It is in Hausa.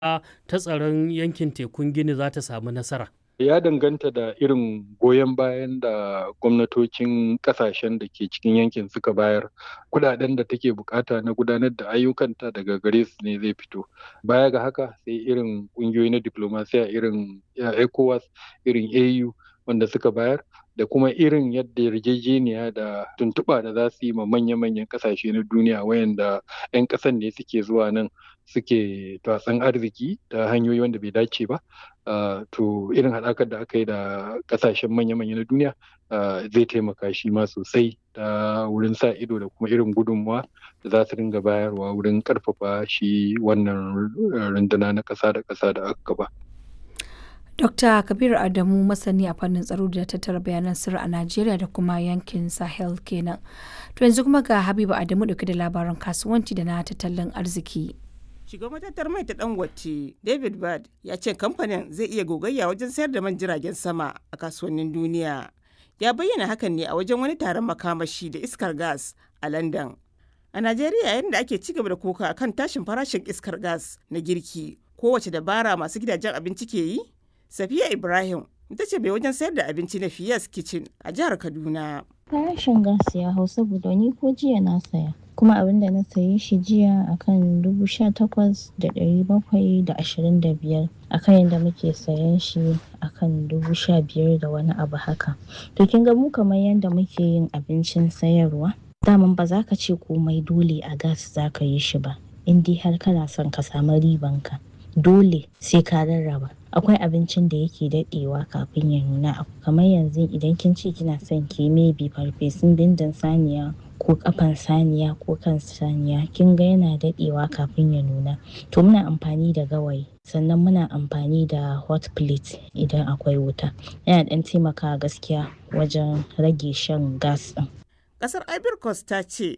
ta tsaron yankin tekun Gini za ta samu nasara? Ya danganta da irin goyon bayan da gwamnatocin ƙasashen da ke cikin yankin suka bayar. Kuɗaɗen da take bukata na gudanar da ayyukanta daga gare su ne zai fito. Baya ga haka sai irin ƙungiyoyi na diplomasiya irin ECOWAS, irin AU wanda suka bayar da kuma irin yadda yarjejeniya da tuntuɓa da za su yi ma manya-manyan ƙasashe na duniya wayanda 'yan ƙasan ne suke zuwa nan suke tatsan arziki ta hanyoyi wanda bai dace ba. To irin haɗakar da aka yi da ƙasashen manya-manya na duniya zai taimaka shi ma sosai ta wurin sa ido da kuma irin gudunmawa da za su dinga bayarwa wurin ƙarfafa shi wannan runduna na ƙasa da ƙasa da aka gaba. Dr. Kabiru Adamu masani a fannin tsaro da tattara bayanan sirri a Najeriya da kuma yankin Sahel kenan. To yanzu kuma ga Habibu Adamu dauke da labaran kasuwanci da na tattalin arziki. Shugaban matatar mai ta Dangote David Bad ya ce kamfanin zai iya gogayya wajen sayar da man jiragen sama a kasuwannin duniya. Ya bayyana hakan ne a wajen wani taron makamashi da iskar gas a London. A Najeriya yayin da ake ci gaba da koka kan tashin farashin iskar gas na girki, kowace dabara masu gidajen abinci ke yi? Safiya Ibrahim ita ce bai wajen sayar da abinci na Fiyas Kitchen a jihar Kaduna. Farashin gas ya hau saboda ni ko jiya na saya. Kuma abin da na saye shi jiya akan 18,725 akan yadda muke sayan shi akan 15,000 da wani abu haka. To kin ga mu kamar yadda muke yin abincin sayarwa, daman ba za ka ce komai dole a gas za ka yi shi ba. In dai har kana son ka samu ribanka, dole sai ka rarraba. Akwai abincin da yake daɗewa kafin ya nuna. Kamar yanzu idan kin ce kina son ki maybe farfesun bindin saniya ko kafan saniya ko kan saniya, kin ga yana daɗewa kafin ya nuna. To muna amfani da gawayi, sannan muna amfani da hot plate idan akwai wuta. Yana ɗan taimakawa gaskiya wajen rage shan gas ɗin. Ƙasar Ivory Coast ta ce